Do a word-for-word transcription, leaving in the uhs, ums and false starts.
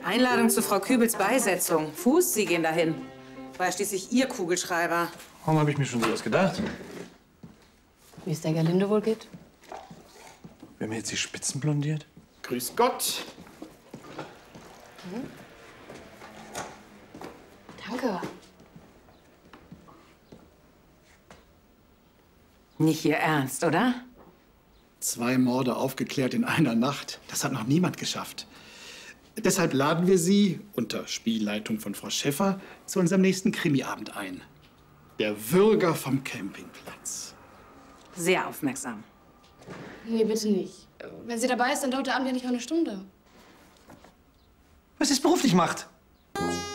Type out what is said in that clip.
Einladung zu Frau Kübels Beisetzung. Fuß, Sie gehen dahin. War ja schließlich Ihr Kugelschreiber. Warum habe ich mir schon sowas gedacht? Wie es der Gerlinde wohl geht? Wer mir jetzt die Spitzen blondiert? Grüß Gott. Hm? Danke. Nicht Ihr Ernst, oder? Zwei Morde aufgeklärt in einer Nacht. Das hat noch niemand geschafft. Deshalb laden wir Sie unter Spielleitung von Frau Schäffer zu unserem nächsten Krimiabend ein. Der Würger vom Campingplatz. Sehr aufmerksam. Nee, bitte nicht. Wenn sie dabei ist, dann dauert der Abend ja nicht mal eine Stunde. Was sie es beruflich macht.